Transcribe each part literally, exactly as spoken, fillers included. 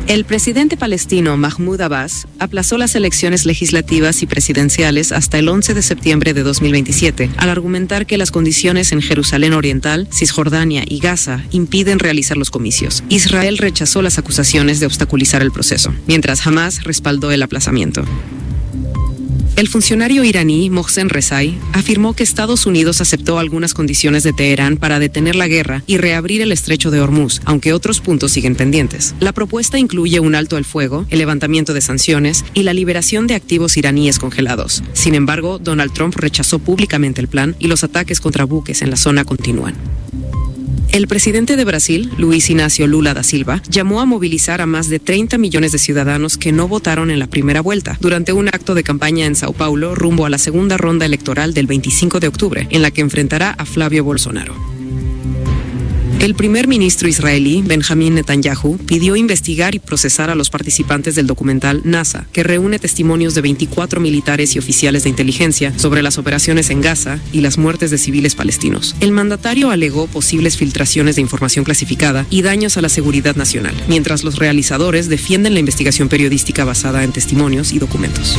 El presidente palestino Mahmoud Abbas aplazó las elecciones legislativas y presidenciales hasta el once de septiembre de dos mil veintisiete, al argumentar que las condiciones en Jerusalén Oriental, Cisjordania y Gaza impiden realizar los comicios. Israel rechazó las acusaciones de obstaculizar el proceso, mientras Hamás respaldó el aplazamiento. El funcionario iraní Mohsen Rezai afirmó que Estados Unidos aceptó algunas condiciones de Teherán para detener la guerra y reabrir el estrecho de Hormuz, aunque otros puntos siguen pendientes. La propuesta incluye un alto al fuego, el levantamiento de sanciones y la liberación de activos iraníes congelados. Sin embargo, Donald Trump rechazó públicamente el plan y los ataques contra buques en la zona continúan. El presidente de Brasil, Luiz Inácio Lula da Silva, llamó a movilizar a más de treinta millones de ciudadanos que no votaron en la primera vuelta, durante un acto de campaña en Sao Paulo rumbo a la segunda ronda electoral del veinticinco de octubre, en la que enfrentará a Flavio Bolsonaro. El primer ministro israelí, Benjamín Netanyahu, pidió investigar y procesar a los participantes del documental NASA, que reúne testimonios de veinticuatro militares y oficiales de inteligencia sobre las operaciones en Gaza y las muertes de civiles palestinos. El mandatario alegó posibles filtraciones de información clasificada y daños a la seguridad nacional, mientras los realizadores defienden la investigación periodística basada en testimonios y documentos.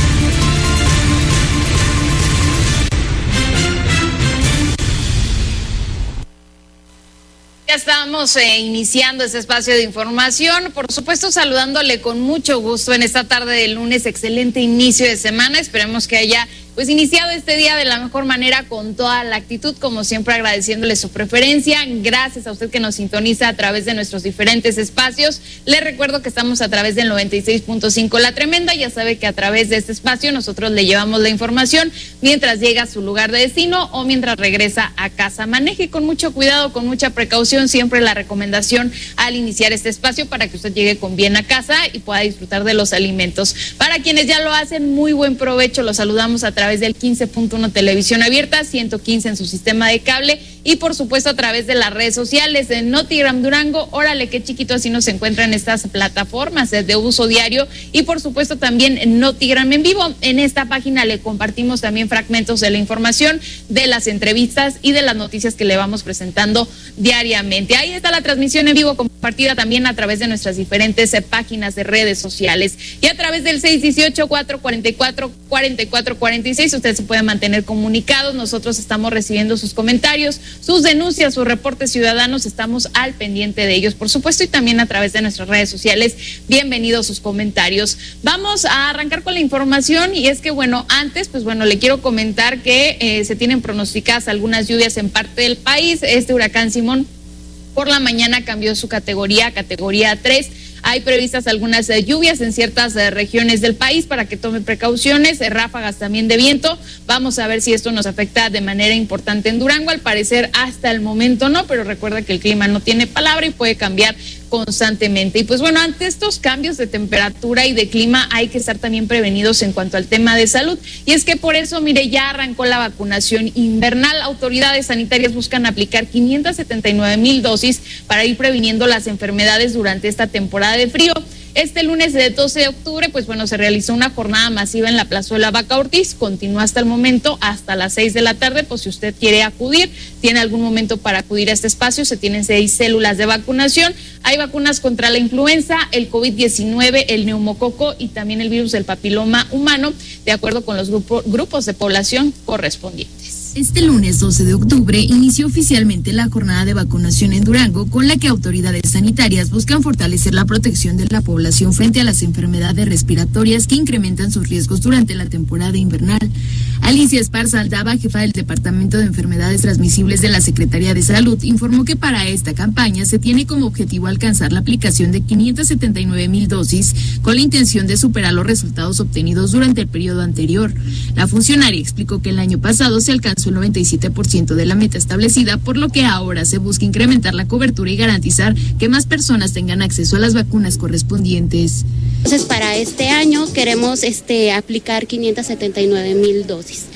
Ya estamos eh, iniciando este espacio de información, por supuesto saludándole con mucho gusto en esta tarde de lunes, excelente inicio de semana, esperemos que haya pues iniciado este día de la mejor manera con toda la actitud, como siempre agradeciéndole su preferencia, gracias a usted que nos sintoniza a través de nuestros diferentes espacios. Les recuerdo que estamos a través del noventa y seis punto cinco La Tremenda, ya sabe que a través de este espacio nosotros le llevamos la información mientras llega a su lugar de destino o mientras regresa a casa. Maneje con mucho cuidado, con mucha precaución, siempre la recomendación al iniciar este espacio para que usted llegue con bien a casa y pueda disfrutar de los alimentos. Para quienes ya lo hacen, muy buen provecho, los saludamos a través del quince punto uno Televisión Abierta, ciento quince en su sistema de cable y por supuesto a través de las redes sociales de Notigram Durango. Órale, qué chiquito, así nos encuentran estas plataformas de uso diario y por supuesto también en Notigram en vivo. En esta página le compartimos también fragmentos de la información, de las entrevistas y de las noticias que le vamos presentando diariamente. Ahí está la transmisión en vivo compartida también a través de nuestras diferentes eh, páginas de redes sociales y a través del seis uno ocho, cuatro cuatro cuatro, cuatro cuatro cuatro seis usted se puede mantener comunicados. Nosotros estamos recibiendo sus comentarios, sus denuncias, sus reportes ciudadanos, estamos al pendiente de ellos, por supuesto, y también a través de nuestras redes sociales. Bienvenidos sus comentarios. Vamos a arrancar con la información y es que, bueno, antes, pues bueno, le quiero comentar que eh, se tienen pronosticadas algunas lluvias en parte del país. Este huracán Simón por la mañana cambió su categoría a categoría tres. Hay previstas algunas eh, lluvias en ciertas eh, regiones del país para que tome precauciones, eh, ráfagas también de viento. Vamos a ver si esto nos afecta de manera importante en Durango. Al parecer hasta el momento no, pero recuerda que el clima no tiene palabra y puede cambiar constantemente. Y pues bueno, ante estos cambios de temperatura y de clima hay que estar también prevenidos en cuanto al tema de salud. Y es que por eso, mire, ya arrancó la vacunación invernal. Autoridades sanitarias buscan aplicar quinientas setenta y nueve mil dosis para ir previniendo las enfermedades durante esta temporada de frío. Este lunes de doce de octubre, pues bueno, se realizó una jornada masiva en la Plazuela Vaca Ortiz, continúa hasta el momento hasta las seis de la tarde, pues si usted quiere acudir, tiene algún momento para acudir a este espacio, se tienen seis células de vacunación, hay vacunas contra la influenza, el COVID diecinueve, el neumococo y también el virus del papiloma humano, de acuerdo con los grupo, grupos de población correspondientes. Este lunes doce de octubre inició oficialmente la jornada de vacunación en Durango, con la que autoridades sanitarias buscan fortalecer la protección de la población frente a las enfermedades respiratorias que incrementan sus riesgos durante la temporada invernal. Alicia Esparza Aldaba, jefa del Departamento de Enfermedades Transmisibles de la Secretaría de Salud, informó que para esta campaña se tiene como objetivo alcanzar la aplicación de quinientas setenta y nueve mil dosis con la intención de superar los resultados obtenidos durante el periodo anterior. La funcionaria explicó que el año pasado se alcanzó el noventa y siete por ciento de la meta establecida, por lo que ahora se busca incrementar la cobertura y garantizar que más personas tengan acceso a las vacunas correspondientes. Entonces, para este año queremos este, aplicar quinientas setenta y nueve mil dosis.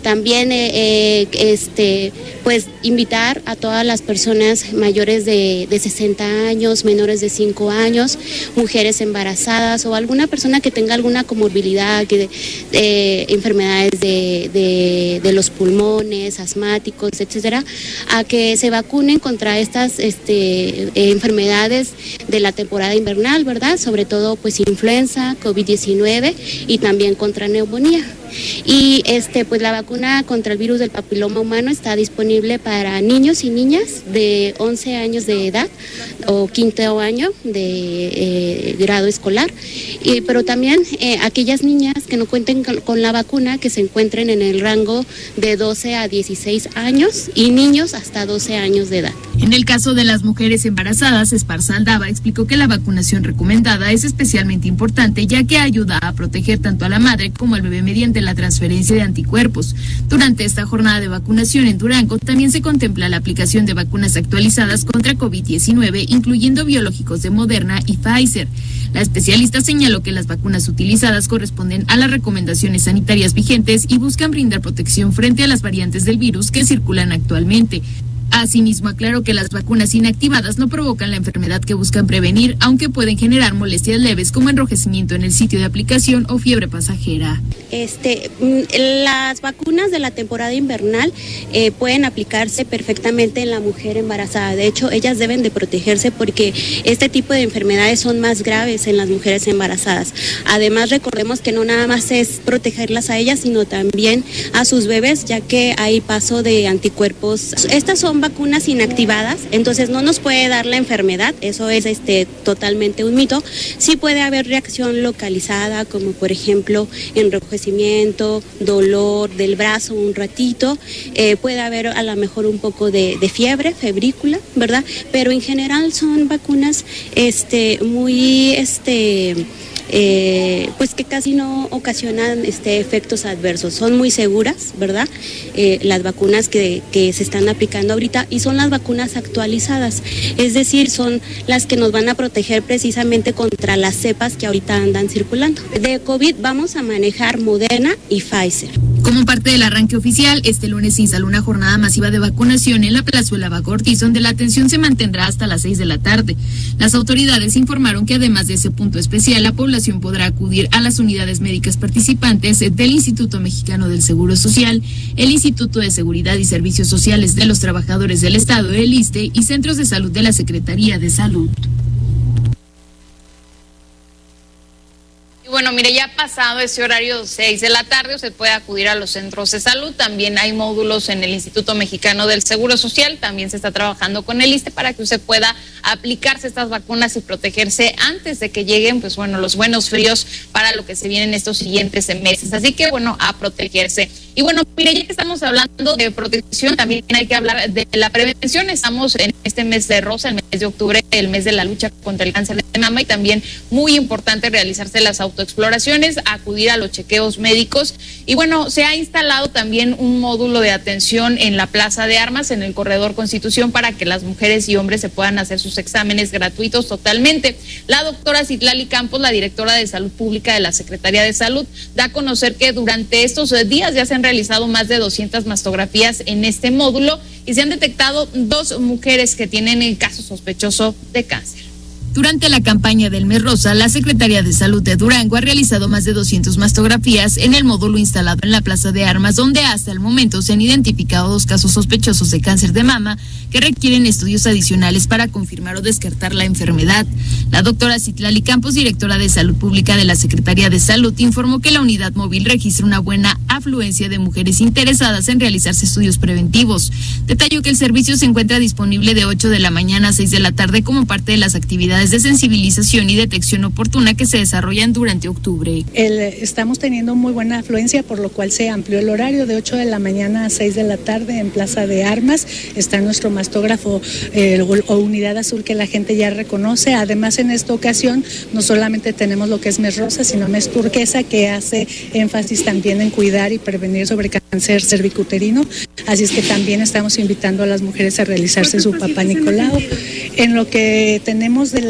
También eh, eh, este, pues invitar a todas las personas mayores de, de sesenta años, menores de cinco años, mujeres embarazadas o alguna persona que tenga alguna comorbilidad, que, eh, enfermedades de, de, de los pulmones, asmáticos, etcétera, a que se vacunen contra estas este, eh, enfermedades de la temporada invernal, ¿verdad? Sobre todo pues influenza, COVID diecinueve y también contra neumonía. Y este pues la vacuna contra el virus del papiloma humano está disponible para niños y niñas de once años de edad o quinto año de eh, grado escolar, y, pero también eh, aquellas niñas que no cuenten con, con la vacuna, que se encuentren en el rango de doce a dieciséis años y niños hasta doce años de edad. En el caso de las mujeres embarazadas, Esparza Aldaba explicó que la vacunación recomendada es especialmente importante, ya que ayuda a proteger tanto a la madre como al bebé mediante la transferencia de anticuerpos. Durante esta jornada de vacunación en Durango también se contempla la aplicación de vacunas actualizadas contra COVID diecinueve, incluyendo biológicos de Moderna y Pfizer. La especialista señaló que las vacunas utilizadas corresponden a las recomendaciones sanitarias vigentes y buscan brindar protección frente a las variantes del virus que circulan actualmente. Asimismo, aclaró que las vacunas inactivadas no provocan la enfermedad que buscan prevenir, aunque pueden generar molestias leves como enrojecimiento en el sitio de aplicación o fiebre pasajera. Este, las vacunas de la temporada invernal eh, pueden aplicarse perfectamente en la mujer embarazada. De hecho, ellas deben de protegerse porque este tipo de enfermedades son más graves en las mujeres embarazadas. Además, recordemos que no nada más es protegerlas a ellas, sino también a sus bebés, ya que hay paso de anticuerpos. Estas son vacunas inactivadas, entonces no nos puede dar la enfermedad, eso es este totalmente un mito. Sí puede haber reacción localizada, como por ejemplo enrojecimiento, dolor del brazo un ratito, eh, puede haber a lo mejor un poco de, de fiebre, febrícula, ¿verdad? Pero en general son vacunas este muy este Eh, pues que casi no ocasionan este, efectos adversos, son muy seguras, ¿verdad? Eh, las vacunas que, que se están aplicando ahorita, y son las vacunas actualizadas, es decir, son las que nos van a proteger precisamente contra las cepas que ahorita andan circulando. De COVID vamos a manejar Moderna y Pfizer. Como parte del arranque oficial, este lunes se instaló una jornada masiva de vacunación en la plazuela Baco Ortiz, donde la atención se mantendrá hasta las seis de la tarde. Las autoridades informaron que además de ese punto especial, la población podrá acudir a las unidades médicas participantes del Instituto Mexicano del Seguro Social, el Instituto de Seguridad y Servicios Sociales de los Trabajadores del Estado, el ISSSTE, y centros de salud de la Secretaría de Salud. Y bueno, mire, ya pasado ese horario de seis de la tarde, usted puede acudir a los centros de salud. También hay módulos en el Instituto Mexicano del Seguro Social. También se está trabajando con el ISSSTE para que usted pueda aplicarse estas vacunas y protegerse antes de que lleguen, pues bueno, los buenos fríos para lo que se vienen estos siguientes meses. Así que bueno, a protegerse. Y bueno, mire, ya que estamos hablando de protección, también hay que hablar de la prevención. Estamos en este mes de rosa, el mes de octubre, el mes de la lucha contra el cáncer de mama, y también muy importante realizarse las autoexploraciones, acudir a los chequeos médicos. Y bueno, se ha instalado también un módulo de atención en la Plaza de Armas, en el Corredor Constitución, para que las mujeres y hombres se puedan hacer sus exámenes gratuitos totalmente. La doctora Citlali Campos, la directora de Salud Pública de la Secretaría de Salud, da a conocer que durante estos días ya se han realizado más de doscientas mastografías en este módulo y se han detectado dos mujeres que tienen el caso sospechoso de cáncer. Durante la campaña del Mes Rosa, la Secretaría de Salud de Durango ha realizado más de doscientas mastografías en el módulo instalado en la Plaza de Armas, donde hasta el momento se han identificado dos casos sospechosos de cáncer de mama que requieren estudios adicionales para confirmar o descartar la enfermedad. La doctora Citlali Campos, directora de Salud Pública de la Secretaría de Salud, informó que la unidad móvil registra una buena afluencia de mujeres interesadas en realizarse estudios preventivos. Detalló que el servicio se encuentra disponible de ocho de la mañana a seis de la tarde como parte de las actividades de sensibilización y detección oportuna que se desarrollan durante octubre. El, estamos teniendo muy buena afluencia, por lo cual se amplió el horario de ocho de la mañana a seis de la tarde en Plaza de Armas. Está nuestro mastógrafo eh, o unidad azul que la gente ya reconoce. Además, en esta ocasión no solamente tenemos lo que es Mes Rosa, sino Mes Turquesa, que hace énfasis también en cuidar y prevenir sobre cáncer cervicuterino. Así es que también estamos invitando a las mujeres a realizarse su Papá Nicolau. En lo que tenemos del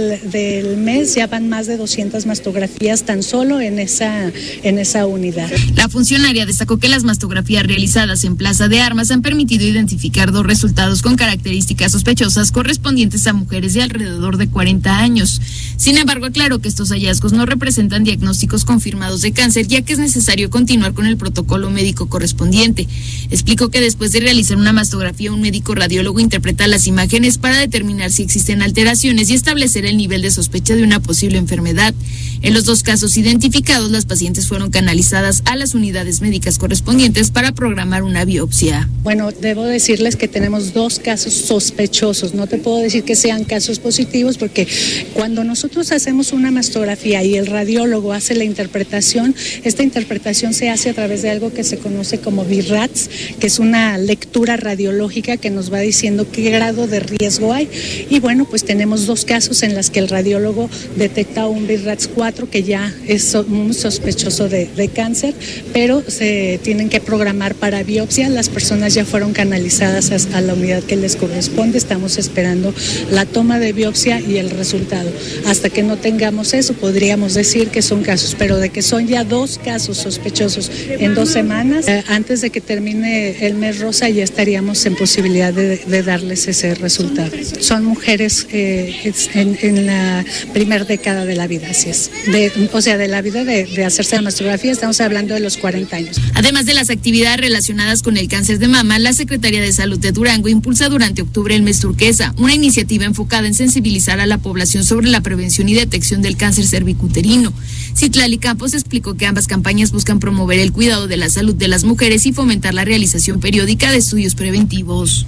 del, del mes ya van más de doscientas mastografías tan solo en esa, en esa unidad. La funcionaria destacó que las mastografías realizadas en Plaza de Armas han permitido identificar dos resultados con características sospechosas correspondientes a mujeres de alrededor de cuarenta años. Sin embargo, aclaró que estos hallazgos no representan diagnósticos confirmados de cáncer, ya que es necesario continuar con el protocolo médico correspondiente. Explicó que después de realizar una mastografía, un médico radiólogo interpreta las imágenes para determinar si existen alteraciones y establecer el nivel de sospecha de una posible enfermedad. En los dos casos identificados, las pacientes fueron canalizadas a las unidades médicas correspondientes para programar una biopsia. Bueno, debo decirles que tenemos dos casos sospechosos. No te puedo decir que sean casos positivos porque cuando nosotros hacemos una mastografía y el radiólogo hace la interpretación, esta interpretación se hace a través de algo que se conoce como B I R A T S, que es una lectura radiológica que nos va diciendo qué grado de riesgo hay. Y bueno, pues tenemos dos casos en las que el radiólogo detecta un B I R A T S cuatro que ya es muy sospechoso de, de cáncer, pero se tienen que programar para biopsia. Las personas ya fueron canalizadas a, a la unidad que les corresponde. Estamos esperando la toma de biopsia y el resultado. Hasta que no tengamos eso, podríamos decir que son casos, pero de que son ya dos casos sospechosos en dos semanas, eh, antes de que termine el mes rosa, ya estaríamos en posibilidad de, de darles ese resultado. Son mujeres eh, en, en la primera década de la vida, así es. De, o sea, de la vida de, de hacerse la mastografía, estamos hablando de los cuarenta años. Además de las actividades relacionadas con el cáncer de mama, la Secretaría de Salud de Durango impulsa durante octubre el mes turquesa, una iniciativa enfocada en sensibilizar a la población sobre la prevención y detección del cáncer cervicuterino. Citlali Campos explicó que ambas campañas buscan promover el cuidado de la salud de las mujeres y fomentar la realización periódica de estudios preventivos.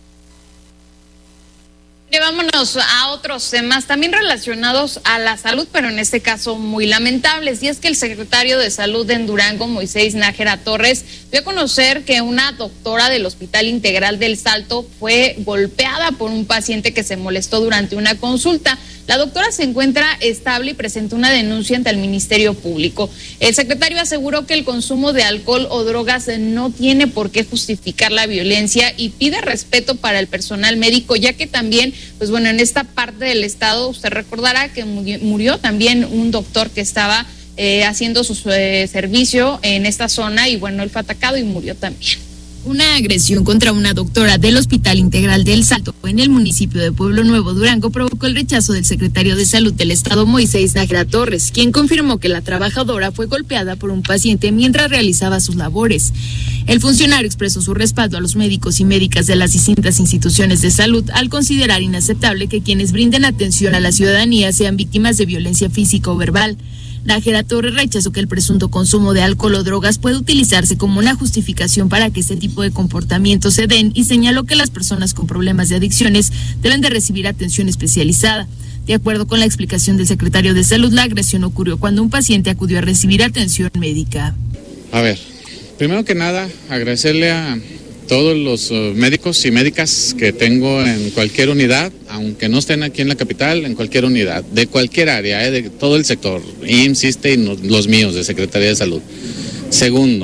Vámonos a otros temas también relacionados a la salud, pero en este caso muy lamentables, y es que el secretario de Salud en Durango, Moisés Nájera Torres, dio a conocer que una doctora del Hospital Integral del Salto fue golpeada por un paciente que se molestó durante una consulta. La doctora se encuentra estable y presentó una denuncia ante el Ministerio Público. El secretario aseguró que el consumo de alcohol o drogas no tiene por qué justificar la violencia y pide respeto para el personal médico, ya que también, pues bueno, en esta parte del estado usted recordará que murió también un doctor que estaba eh, haciendo su eh, servicio en esta zona y bueno, él fue atacado y murió también. Una agresión contra una doctora del Hospital Integral del Salto en el municipio de Pueblo Nuevo, Durango, provocó el rechazo del secretario de Salud del Estado, Moisés Nájera Torres, quien confirmó que la trabajadora fue golpeada por un paciente mientras realizaba sus labores. El funcionario expresó su respaldo a los médicos y médicas de las distintas instituciones de salud al considerar inaceptable que quienes brinden atención a la ciudadanía sean víctimas de violencia física o verbal. Nájera Torres rechazó que el presunto consumo de alcohol o drogas puede utilizarse como una justificación para que este tipo de comportamientos se den y señaló que las personas con problemas de adicciones deben de recibir atención especializada. De acuerdo con la explicación del secretario de Salud, la agresión ocurrió cuando un paciente acudió a recibir atención médica. A ver, primero que nada, agradecerle a todos los uh, médicos y médicas que tengo en cualquier unidad, aunque no estén aquí en la capital, en cualquier unidad, de cualquier área, eh, de todo el sector, I M S S, ISSSTE y no, los míos de Secretaría de Salud. Segundo,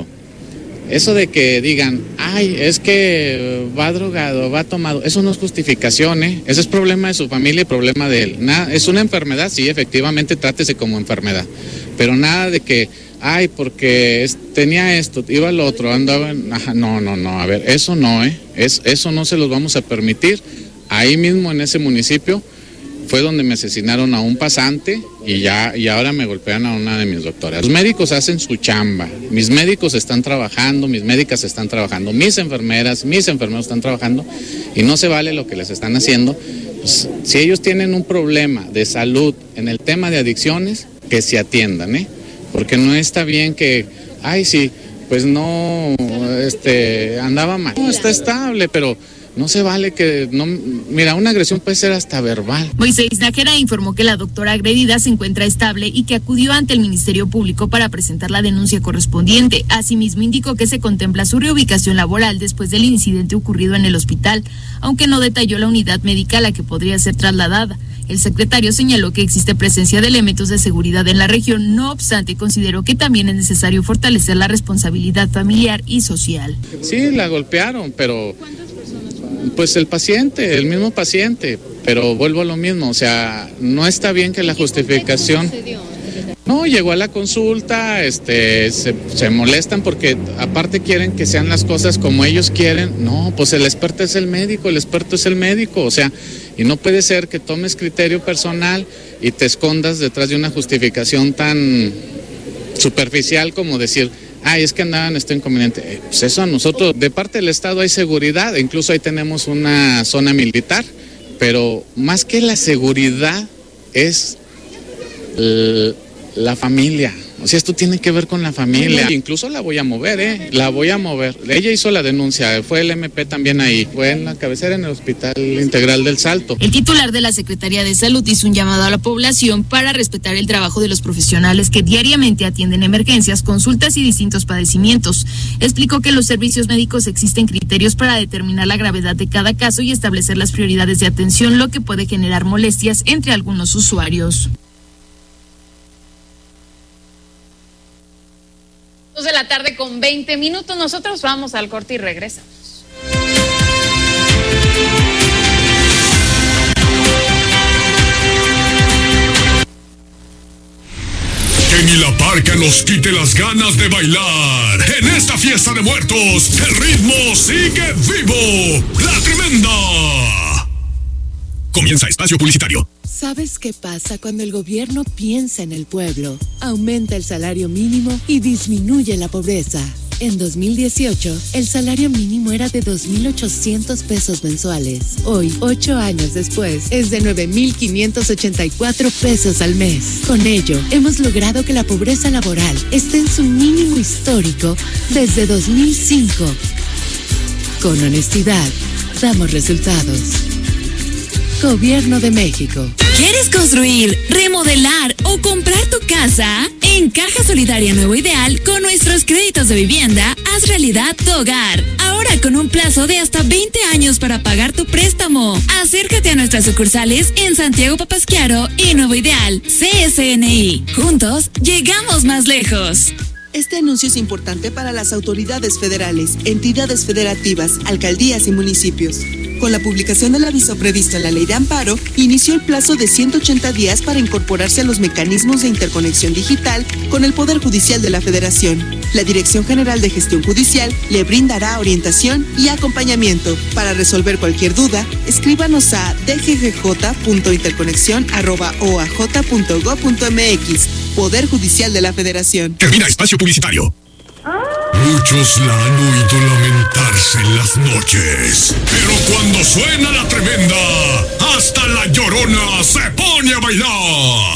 eso de que digan, ay, es que va drogado, va tomado, eso no es justificación, ¿eh? Ese es problema de su familia y problema de él. Nada, es una enfermedad, sí, efectivamente, trátese como enfermedad, pero nada de que, ay, porque es, tenía esto, iba al otro, andaba en, ajá, no, no, no, a ver, eso no, ¿eh? Es, eso no se los vamos a permitir. Ahí mismo en ese municipio fue donde me asesinaron a un pasante y ya y ahora me golpean a una de mis doctoras. Los médicos hacen su chamba, mis médicos están trabajando, mis médicas están trabajando, mis enfermeras, mis enfermeros están trabajando y no se vale lo que les están haciendo. Pues, si ellos tienen un problema de salud en el tema de adicciones, que se atiendan, ¿eh? Porque no está bien que, ay, sí, pues no, este, andaba mal. No, está estable, pero no se vale que, no, mira, una agresión puede ser hasta verbal. Moisés Nájera informó que la doctora agredida se encuentra estable y que acudió ante el Ministerio Público para presentar la denuncia correspondiente. Asimismo, indicó que se contempla su reubicación laboral después del incidente ocurrido en el hospital, aunque no detalló la unidad médica a la que podría ser trasladada. El secretario señaló que existe presencia de elementos de seguridad en la región, no obstante consideró que también es necesario fortalecer la responsabilidad familiar y social. Sí, la golpearon, pero pues el paciente, el mismo paciente, Pero vuelvo a lo mismo, o sea, no está bien que la justificación... No, llegó a la consulta, este, se, se molestan porque aparte quieren que sean las cosas como ellos quieren. No, pues el experto es el médico, el experto es el médico, o sea, y no puede ser que tomes criterio personal y te escondas detrás de una justificación tan superficial como decir, ay, es que andaban esto inconveniente. Eh, pues eso a nosotros, de parte del Estado hay seguridad, incluso ahí tenemos una zona militar, pero más que la seguridad es... El, la familia, o sea, esto tiene que ver con la familia. Incluso la voy a mover, ¿eh? La voy a mover. Ella hizo la denuncia, fue el M P también ahí, fue en la cabecera en el Hospital Integral del Salto. El titular de la Secretaría de Salud hizo un llamado a la población para respetar el trabajo de los profesionales que diariamente atienden emergencias, consultas y distintos padecimientos. Explicó que en los servicios médicos existen criterios para determinar la gravedad de cada caso y establecer las prioridades de atención, lo que puede generar molestias entre algunos usuarios. dos de la tarde con veinte minutos, nosotros vamos al corte y regresamos. Que ni la parca nos quite las ganas de bailar. En esta fiesta de muertos, el ritmo sigue vivo. La Tremenda. Comienza espacio publicitario. ¿Sabes qué pasa cuando el gobierno piensa en el pueblo? Aumenta el salario mínimo y disminuye la pobreza. En dos mil dieciocho, el salario mínimo era de dos mil ochocientos pesos mensuales. Hoy, ocho años después, es de nueve mil quinientos ochenta y cuatro pesos al mes. Con ello, hemos logrado que la pobreza laboral esté en su mínimo histórico desde dos mil cinco. Con honestidad, damos resultados. Gobierno de México. ¿Quieres construir, remodelar o comprar tu casa? En Caja Solidaria Nuevo Ideal, con nuestros créditos de vivienda, haz realidad tu hogar. Ahora con un plazo de hasta veinte años para pagar tu préstamo. Acércate a nuestras sucursales en Santiago Papasquiaro y Nuevo Ideal, C S N I. Juntos, llegamos más lejos. Este anuncio es importante para las autoridades federales, entidades federativas, alcaldías y municipios. Con la publicación del aviso previsto en la Ley de Amparo, inició el plazo de ciento ochenta días para incorporarse a los mecanismos de interconexión digital con el Poder Judicial de la Federación. La Dirección General de Gestión Judicial le brindará orientación y acompañamiento. Para resolver cualquier duda, escríbanos a d g g j punto interconexión arroba o a j punto gob punto m x. Poder Judicial de la Federación. Termina espacio publicitario. Muchos la han oído lamentarse en las noches, pero cuando suena la Tremenda, hasta la Llorona se pone a bailar.